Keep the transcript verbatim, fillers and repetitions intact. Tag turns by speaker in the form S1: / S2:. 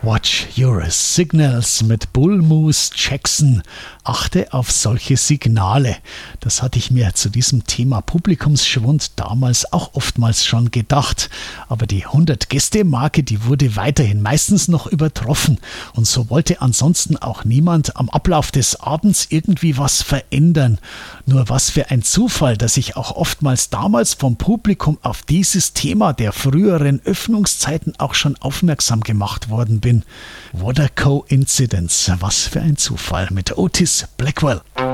S1: Watch Your Signals mit Bull Moose Jackson. Achte auf solche Signale. Das hatte ich mir zu diesem Thema Publikumsschwund damals auch oftmals schon gedacht. Aber die hundert-Gäste-Marke, die wurde weiterhin meistens noch übertroffen. Und so wollte ansonsten auch niemand am Ablauf des Abends irgendwie was verändern. Nur was für ein Zufall, dass ich auch oftmals damals vom Publikum auf dieses Thema der früheren Öffnungszeiten auch schon aufmerksam gemacht worden bin. What a coincidence. Was für ein Zufall mit Otis Blackwell.